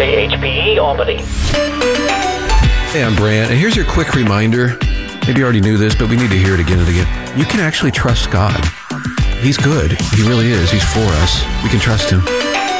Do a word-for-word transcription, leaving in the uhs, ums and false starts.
K H P E Albany. Hey, I'm Brant, and here's your quick reminder. Maybe you already knew this, but we need to hear it again and again. You can actually trust God. He's good. He really is. He's for us. We can trust him.